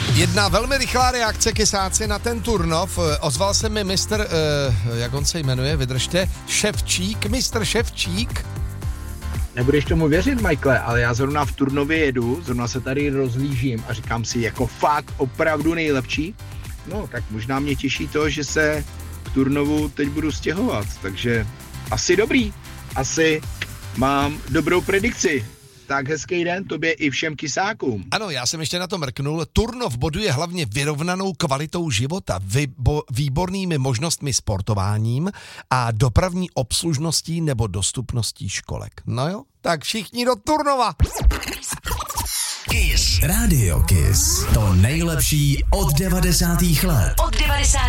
Jedna velmi rychlá reakce, kysáci, na ten Turnov. Ozval se mi mistr, jak on se jmenuje, vydržte, mistr Ševčík. Nebudeš tomu věřit, Michaele, ale já zrovna v Turnově jedu, zrovna se tady rozlížím a říkám si, jako fakt opravdu nejlepší. No, tak možná mě těší to, že se k Turnovu teď budu stěhovat, takže asi dobrý, asi mám dobrou predikci. Tak hezký den tobě i všem kysákům. Ano, já jsem ještě na to mrknul. Turnov boduje hlavně vyrovnanou kvalitou života, výbornými možnostmi sportováním a dopravní obslužností nebo dostupností školek. No jo, tak všichni do Turnova. Kiss. Radio Kiss. To nejlepší od 90. let. Od 90.